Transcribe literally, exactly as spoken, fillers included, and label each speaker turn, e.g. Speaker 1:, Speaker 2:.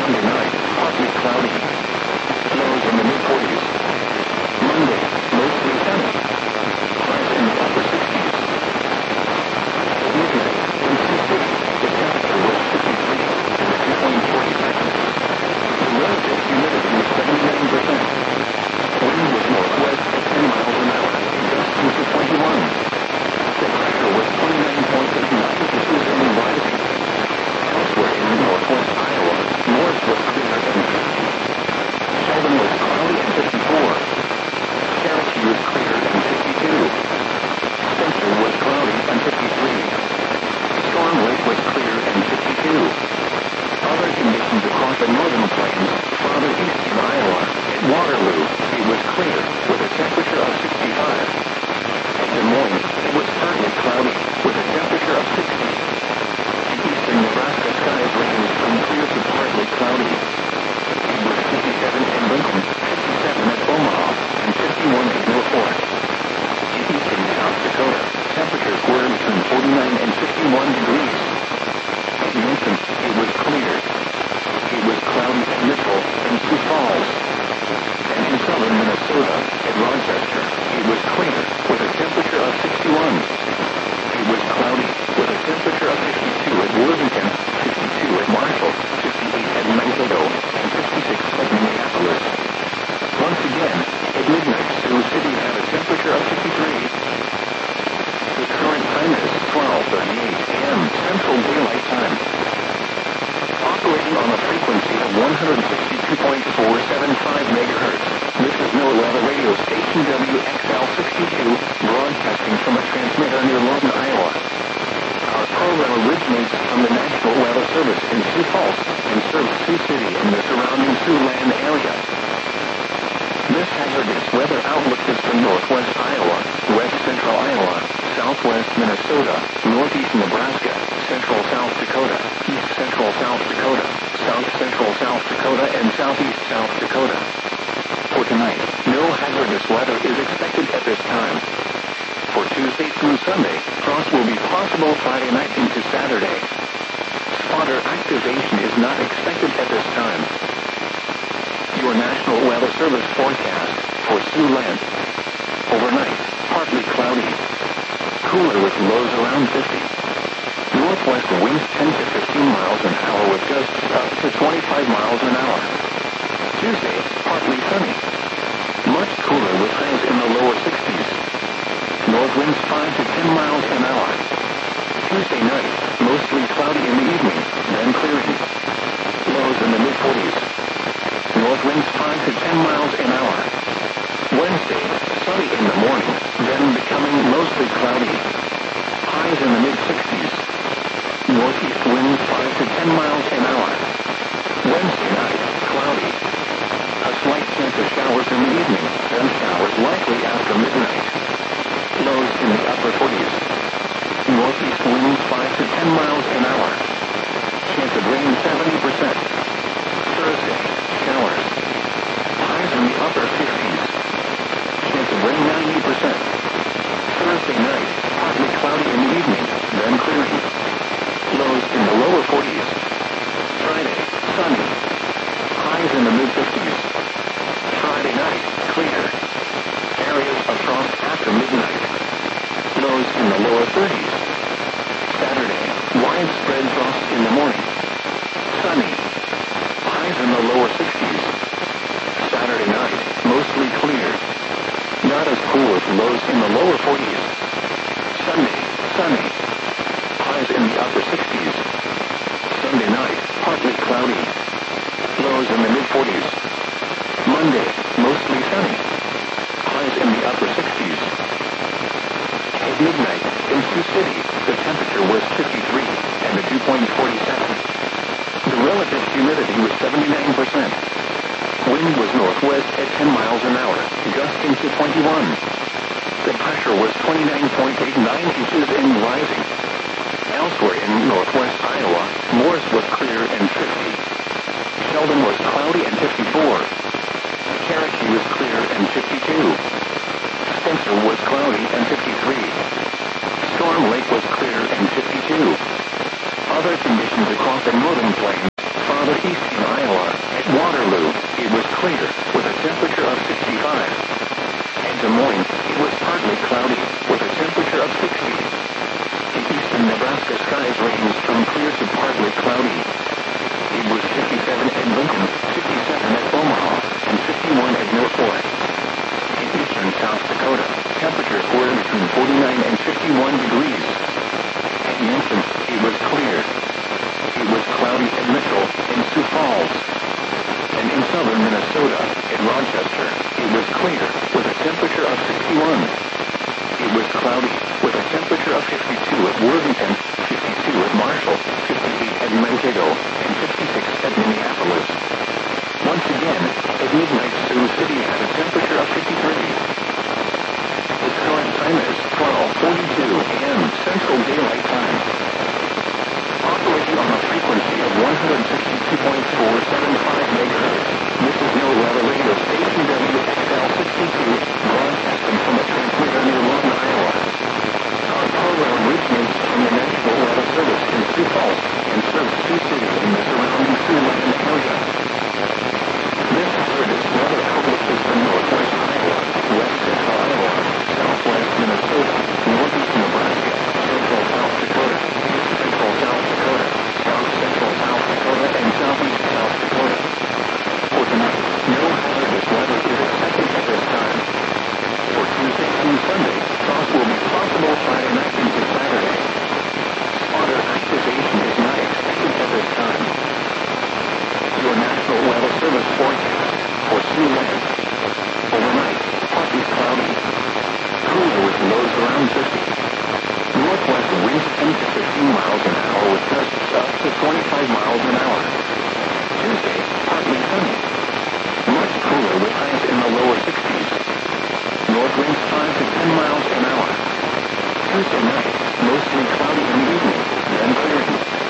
Speaker 1: Sunday night, partly cloudy. Lows in the mid-forties. Monday, mostly sunny. Highs in the upper sixties. At midnight, in Sioux City, the temperature was fifty-three and the dew point forty-seven. The relative humidity was seventy-nine percent. Wind was northwest at ten miles an hour, gusting to twenty-one. The pressure was twenty-nine point eight nine inches and rising. Elsewhere in northwest Iowa, Morris was clear and fifty. Sheldon was cloudy and fifty-four. Cherokee was clear and fifty-two. Spencer was cloudy and fifty-three. Storm Lake was clear and fifty-two. Other conditions across the northern plains, farther east in Iowa, at Waterloo, it was clear, with a temperature of sixty-five. At Des Moines, it was partly cloudy, with a temperature of sixty. In eastern Nebraska, skies ranged from clear to partly cloudy. It was fifty-seven in Lincoln, fifty-seven at Omaha, and fifty-one at Mill Fork. In eastern South Dakota, temperatures were between forty-nine and fifty-one degrees. At Minton, it was clear. It was cloudy at Mitchell and Sioux Falls. And in southern Minnesota, at Rochester, it was clear, with a temperature of sixty-one. It was cloudy, with a temperature of fifty-two at Worthington, fifty-two at Marshall, fifty-eight at Mankato, and fifty-six at Minneapolis. Once again, at midnight, Sioux City had a temperature of fifty-three. The current time is twelve thirty-eight a m Central Daylight Time. Operating on a frequency of one hundred sixty-two point four seven five megahertz, this is NOAA Weather Radio Station W X L sixty-two, broadcasting from a transmitter near Lawton, Iowa. Our program originates from the National Weather Service in Sioux Falls and serves Sioux City and the surrounding Siouxland area. This hazardous weather outlook is for northwest Iowa, west central Iowa, southwest Minnesota, northeast Nebraska, central South Dakota, east central South Dakota, south central South Dakota, and southeast South Dakota. For tonight, no hazardous weather is expected at this time. For Tuesday through Sunday, frost will be possible Friday night into Saturday. Spotter activation is not expected at this time. Your National Weather Service forecast for Siouxland. Overnight, partly cloudy. Cooler with lows around fifty. Northwest winds ten to fifteen miles an hour with gusts up to twenty-five miles an hour. Tuesday, partly sunny. Much cooler with highs in the lower sixties. North winds five to ten miles an hour. Tuesday night, mostly cloudy in the evening, then clearing. Lows in the mid-forties. North winds five to ten miles an hour. Wednesday, sunny in the morning, then becoming mostly cloudy. Highs in the mid-sixties. Northeast winds five to ten miles an hour. Wednesday night, cloudy. A slight chance of showers in the evening, then showers likely after midnight. Lows in the upper forties. Northeast winds five to ten miles an hour. Chance of rain seventy percent. Thursday, showers. Highs in the upper fifties. Chance of rain ninety percent. Thursday night, partly cloudy in the evening, then clearing. Lows in the lower forties. Friday, sunny. Highs in the mid-fifties. Friday night, clear. Areas of frost after midnight. Lows in the lower thirties. Saturday, widespread frost in the morning. Sunny. Highs in the lower sixties. Saturday night, mostly clear. Not as cool as lows in the lower forties. Sunday, sunny. Highs in the upper sixties. Sunday night, partly cloudy. Lows in the mid-forties. Monday, mostly sunny. Highs in the upper sixties. At midnight, in Sioux City, the temperature was fifty-three and the dew point forty-seven. The relative humidity was seventy-nine percent. Wind was northwest at ten miles an hour, gusting to twenty-one. The pressure was twenty-nine point eight nine inches and rising. Elsewhere in northwest Iowa, Morris was clear and fifty. Sheldon was cloudy and fifty-four. Cherokee was clear and fifty-two. Spencer was cloudy and fifty-three. Storm Lake was clear and fifty-two. Other conditions across the northern plains, farther east in Iowa, clear, with a temperature of sixty-five. In Des Moines, it was partly cloudy, with a temperature of sixty. In eastern Nebraska, skies ranged from clear to partly cloudy. It was fifty-seven at Lincoln, fifty-seven at Omaha, and fifty-one at North Fork. In eastern South Dakota, temperatures were between forty-nine and fifty-one degrees. At Yankton, it was clear. It was cloudy at Mitchell and Sioux Falls. And in southern Minnesota, at Rochester, it was clear, with a temperature of sixty-one. It was cloudy, with a temperature of fifty-two at Worthington, fifty-two at Marshall, fifty-eight at Mankato, and fifty-six at Minneapolis. Once again, at midnight, Sioux City had a temperature of fifty-three. Its current time is twelve forty-two a m Central Daylight Time. Operating on a frequency of one hundred sixty-two point four seven five megahertz, this is No Weather Radio Station W X L sixty-two, broadcasting from a transmitter near Lawton, Iowa. Our program originates from the National Weather Service in Sioux Falls and serves Sioux City in the surrounding Siouxland area. This Curtis weather outlook is for northwest Iowa, west central Iowa, southwest Minnesota, northeast Nebraska, central South Dakota, east central South Dakota, south central South Dakota, and southeast South Dakota. For tonight, no hazardous weather is expected at this time. For Tuesday through Sunday, frost will be possible Friday night into Saturday. Spotter activation is not expected at this time. Your National Weather Service forecast for Siouxland. Overnight, partly cloudy. Cooler with lows around fifty. Northwest winds ten to fifteen miles an hour with gusts up to twenty-five miles an hour. Tuesday, partly sunny. Much cooler with highs in the lower sixties. North winds five to ten miles an hour. Tuesday night, mostly cloudy in the evening, then clearing.